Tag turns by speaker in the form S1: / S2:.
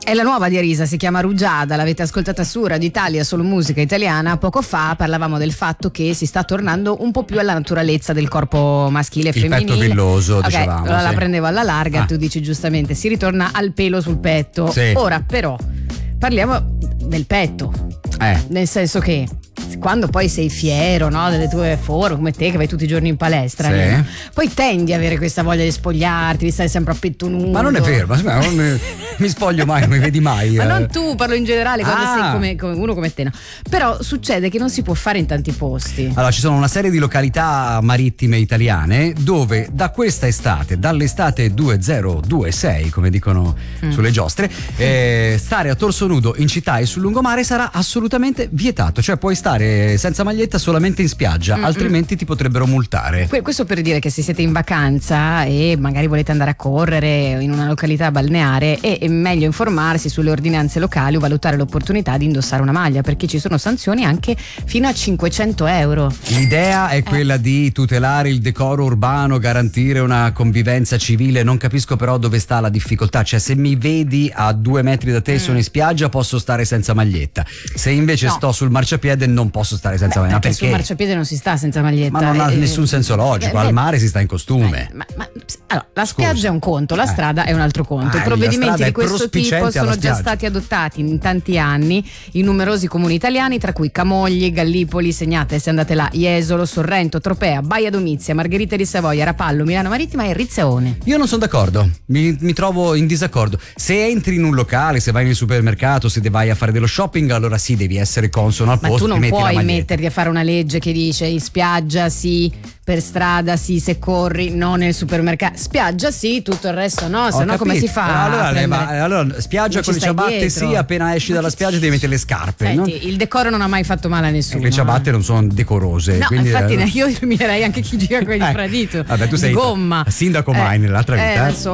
S1: È la nuova di Arisa, si chiama Rugiada, l'avete ascoltata su Radio Italia, solo musica italiana. Poco fa parlavamo del fatto che si sta tornando un po' più alla naturalezza del corpo maschile e femminile.
S2: Il petto villoso, dicevamo.
S1: Allora la prendevo alla larga, tu dici giustamente, si ritorna al pelo sul petto.
S2: Sì.
S1: Ora però parliamo del petto, nel senso che quando poi sei fiero, no, delle tue forme, come te che vai tutti i giorni in palestra,
S2: sì,
S1: poi tendi a avere questa voglia di spogliarti, di stare sempre a petto nudo.
S2: Ma non è vero, ma non mi spoglio mai, non mi vedi mai.
S1: Ma non tu, parlo in generale, quando sei come uno come te, no? Però succede che non si può fare in tanti posti.
S2: Allora, ci sono una serie di località marittime italiane dove da questa estate, dall'estate 2026, come dicono sulle giostre, stare a torso nudo in città e sul lungomare sarà assolutamente vietato, cioè puoi stare senza maglietta solamente in spiaggia, altrimenti ti potrebbero multare.
S1: Questo per dire che se siete in vacanza e magari volete andare a correre in una località balneare, è meglio informarsi sulle ordinanze locali o valutare l'opportunità di indossare una maglia, perché ci sono sanzioni anche fino a 500 euro.
S2: L'idea è quella di tutelare il decoro urbano, garantire una convivenza civile. Non capisco però dove sta la difficoltà, cioè se mi vedi a 2 metri da te sono in spiaggia, posso stare senza maglietta, se invece sto sul marciapiede non posso stare senza maglietta.
S1: Perché sul marciapiede non si sta senza maglietta.
S2: Ma non ha nessun senso logico, al mare si sta in costume.
S1: Allora, la spiaggia è un conto, la strada è un altro conto. I provvedimenti di questo tipo sono già stati adottati in tanti anni in numerosi comuni italiani, tra cui Camogli, Gallipoli, segnate se andate là, Jesolo, Sorrento, Tropea, Baia Domizia, Margherita di Savoia, Rapallo, Milano Marittima e Rizzaone.
S2: Io non sono d'accordo, mi trovo in disaccordo. Se entri in un locale, se vai nel supermercato, se vai a fare dello shopping, allora sì, devi essere consono al posto.
S1: Ma tu non puoi metterti a fare una legge che dice in spiaggia sì, per strada sì, se corri, no nel supermercato. Spiaggia sì, tutto il resto no, se no come si fa?
S2: Allora spiaggia con le ciabatte sì, appena esci dalla spiaggia devi mettere le scarpe.
S1: Senti, il decoro non ha mai fatto male a nessuno.
S2: Le ciabatte non sono decorose.
S1: No,
S2: quindi,
S1: infatti io mi darei anche chi gira con il fradito.
S2: Vabbè, tu sei
S1: gomma.
S2: sindaco mai nell'altra vita.